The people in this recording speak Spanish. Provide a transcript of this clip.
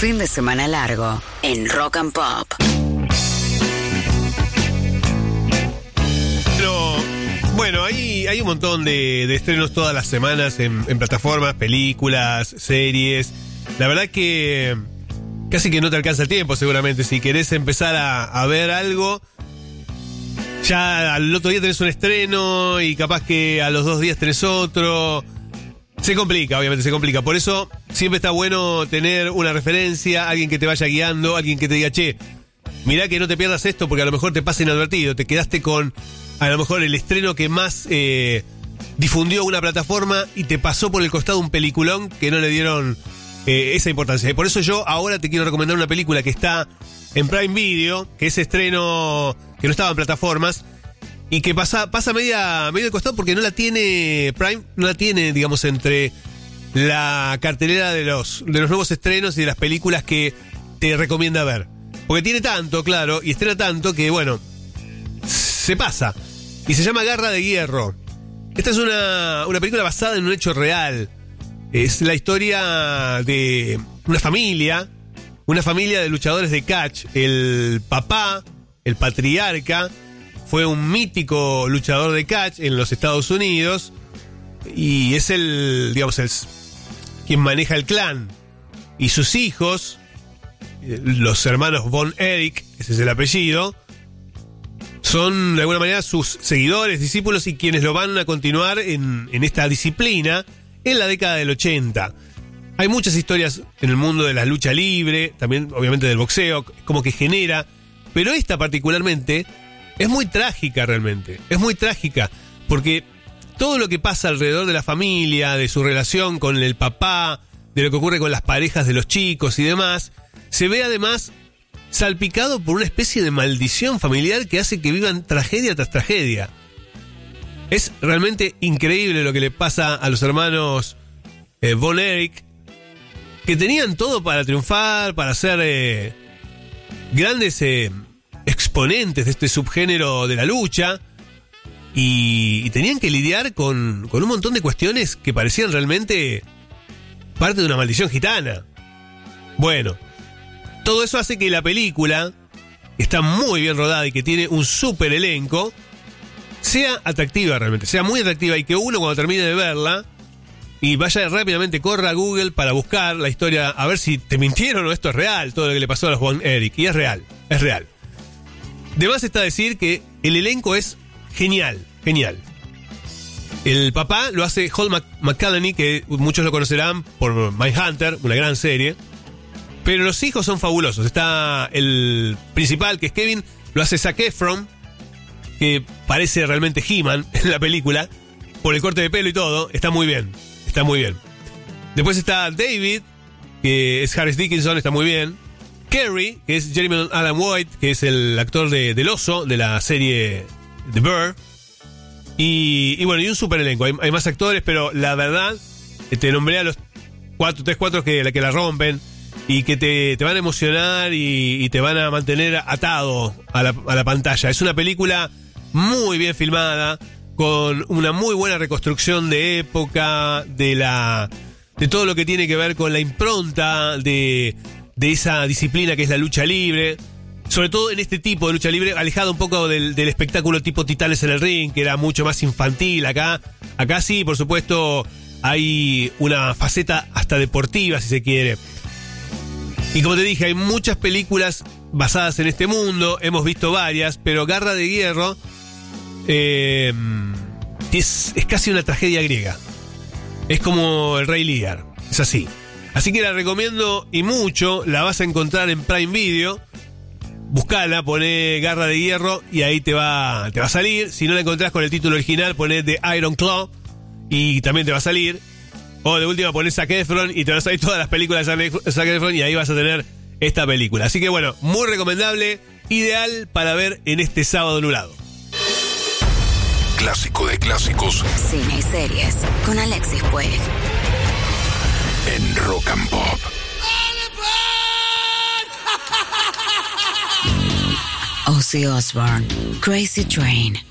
Fin de semana largo en Rock and Pop. Pero, bueno, hay un montón de estrenos todas las semanas en plataformas, películas, series. La verdad que casi que no te alcanza el tiempo, seguramente. Si querés empezar a ver algo, ya al otro día tenés un estreno y capaz que a los 2 días tenés otro. Se complica, obviamente se complica. Por eso siempre está bueno tener una referencia, alguien que te vaya guiando, alguien que te diga, che, mirá que no te pierdas esto porque a lo mejor te pasa inadvertido. Te quedaste con a lo mejor el estreno que más difundió una plataforma y te pasó por el costado un peliculón que no le dieron esa importancia. Y por eso yo ahora te quiero recomendar una película que está en Prime Video, que es estreno que no estaba en plataformas, y que pasa medio de costado porque no la tiene Prime, no la tiene, digamos, entre la cartelera de los nuevos estrenos y de las películas que te recomienda ver. Porque tiene tanto, claro, y estrena tanto que, bueno, se pasa. Y se llama Garra de Hierro. Esta es una película basada en un hecho real. Es la historia de una familia de luchadores de catch. El papá, el patriarca, fue un mítico luchador de catch en los Estados Unidos y es quien maneja el clan. Y sus hijos, los hermanos Von Erich, ese es el apellido, son de alguna manera sus seguidores, discípulos y quienes lo van a continuar en esta disciplina en la década del 80. Hay muchas historias en el mundo de la lucha libre, también obviamente del boxeo, como que genera, pero esta particularmente es muy trágica realmente, es muy trágica, porque todo lo que pasa alrededor de la familia, de su relación con el papá, de lo que ocurre con las parejas de los chicos y demás, se ve además salpicado por una especie de maldición familiar que hace que vivan tragedia tras tragedia. Es realmente increíble lo que le pasa a los hermanos Von Erich, que tenían todo para triunfar, para ser grandes exponentes de este subgénero de la lucha, y tenían que lidiar con un montón de cuestiones que parecían realmente parte de una maldición gitana. Bueno, todo eso hace que la película, que está muy bien rodada y que tiene un súper elenco, sea atractiva realmente, sea muy atractiva, y que uno cuando termine de verla y vaya rápidamente, corra a Google para buscar la historia, a ver si te mintieron o esto es real, todo lo que le pasó a los Von Erich. Y es real, es real. De más está decir que el elenco es genial, genial. El papá lo hace Holt McCallany, que muchos lo conocerán por Mindhunter, una gran serie. Pero los hijos son fabulosos. Está el principal, que es Kevin, lo hace Zac Efron, que parece realmente He-Man en la película, por el corte de pelo y todo. Está muy bien, está muy bien. Después está David, que es Harris Dickinson, está muy bien. Kerry, que es Jeremy Allen White, que es el actor del oso de la serie The Bear. Y bueno, y un super elenco. Hay más actores, pero la verdad, te nombré a los 4 que la rompen y que te van a emocionar y te van a mantener atado a la pantalla. Es una película muy bien filmada, con una muy buena reconstrucción de época, de todo lo que tiene que ver con la impronta de esa disciplina que es la lucha libre, sobre todo en este tipo de lucha libre, alejado un poco del espectáculo tipo Titanes en el Ring, que era mucho más infantil. Acá sí, por supuesto, hay una faceta hasta deportiva, si se quiere. Y como te dije, hay muchas películas basadas en este mundo, hemos visto varias, pero Garra de Hierro es casi una tragedia griega. Es como el Rey Lear, es así. Así que la recomiendo y mucho, la vas a encontrar en Prime Video. Buscala, poné Garra de Hierro y ahí te va a salir. Si no la encontrás con el título original, poné The Iron Claw y también te va a salir. O de última ponés Zac Efron y te van a salir todas las películas de Zac Efron y ahí vas a tener esta película. Así que bueno, muy recomendable, ideal para ver en este sábado nublado. Clásico de clásicos. Cine y series con Alexis Puig. En Rock and Pop. Ozzy Osbourne, Crazy Train.